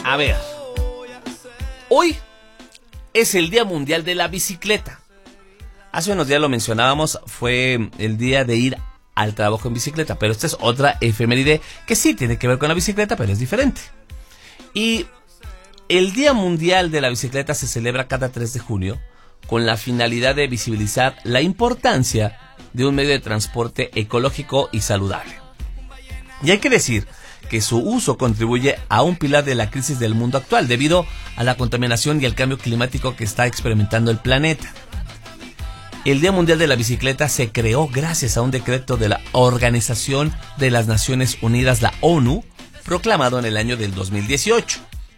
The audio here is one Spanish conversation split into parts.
A ver, hoy es el Día Mundial de la Bicicleta. Hace unos días lo mencionábamos, fue el día de ir al trabajo en bicicleta, pero esta es otra efeméride que sí tiene que ver con la bicicleta, pero es diferente. Y el Día Mundial de la Bicicleta se celebra cada 3 de junio con la finalidad de visibilizar la importancia de un medio de transporte ecológico y saludable. Y hay que decir que su uso contribuye a un pilar de la crisis del mundo actual debido a la contaminación y el cambio climático que está experimentando el planeta. El Día Mundial de la Bicicleta se creó gracias a un decreto de la Organización de las Naciones Unidas, la ONU, proclamado en el año del 2018.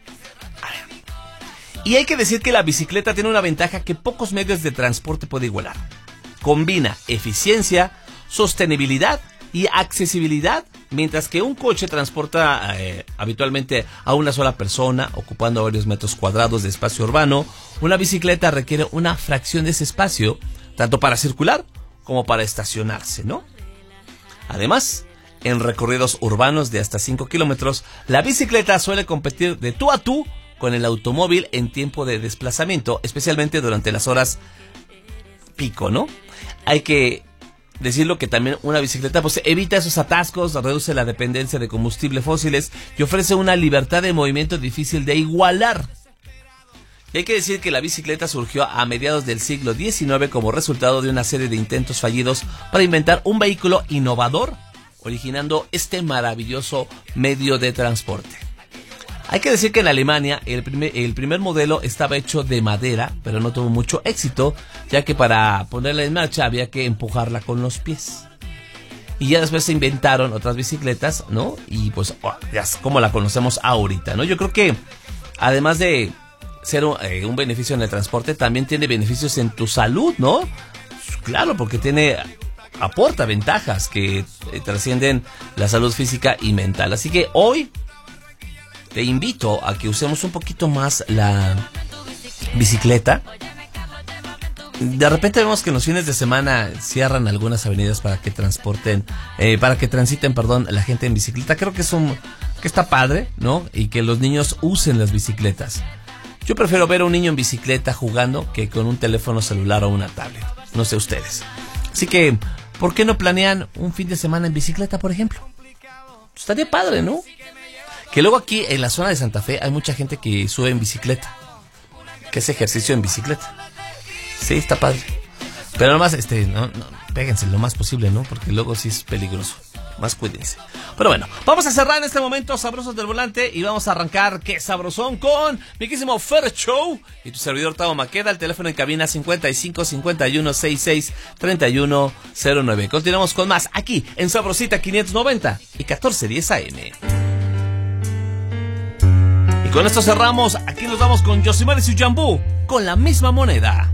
Y hay que decir que la bicicleta tiene una ventaja que pocos medios de transporte pueden igualar. Combina eficiencia, sostenibilidad y accesibilidad, mientras que un coche transporta habitualmente a una sola persona, ocupando varios metros cuadrados de espacio urbano. Una bicicleta requiere una fracción de ese espacio, tanto para circular como para estacionarse, ¿no? Además, en recorridos urbanos de hasta 5 kilómetros, la bicicleta suele competir de tú a tú con el automóvil en tiempo de desplazamiento, especialmente durante las horas pico, ¿no? Hay que decirlo que también una bicicleta pues evita esos atascos, reduce la dependencia de combustibles fósiles y ofrece una libertad de movimiento difícil de igualar. Y hay que decir que la bicicleta surgió a mediados del siglo XIX como resultado de una serie de intentos fallidos para inventar un vehículo innovador, originando este maravilloso medio de transporte. Hay que decir que en Alemania el primer modelo estaba hecho de madera, pero no tuvo mucho éxito, ya que para ponerla en marcha había que empujarla con los pies. Y ya después se inventaron otras bicicletas, ¿no? Y pues ya es como la conocemos ahorita, ¿no? Yo creo que además de ser un beneficio en el transporte, también tiene beneficios en tu salud, ¿no? Claro, porque aporta ventajas que trascienden la salud física y mental. Así que hoy te invito a que usemos un poquito más la bicicleta. De repente vemos que en los fines de semana cierran algunas avenidas para que transiten, la gente en bicicleta. Creo que que está padre, ¿no? Y que los niños usen las bicicletas. Yo prefiero ver a un niño en bicicleta jugando que con un teléfono celular o una tablet. No sé ustedes. Así que, ¿por qué no planean un fin de semana en bicicleta, por ejemplo? Estaría padre, ¿no? Que luego aquí en la zona de Santa Fe hay mucha gente que sube en bicicleta, que hace ejercicio en bicicleta. Sí, está padre. Pero nomás, no, péguense lo más posible, ¿no? Porque luego sí es peligroso. Más cuídense. Pero bueno, vamos a cerrar en este momento Sabrosos del Volante y vamos a arrancar qué sabrosón con mi querísimo Fer Show y tu servidor Tavo Maqueda. El teléfono en cabina 55 51 66 31 09. Continuamos con más aquí en Sabrosita 590 y 1410 AM. Y con esto cerramos. Aquí nos vamos con Yosimar y su Jambú con la misma moneda.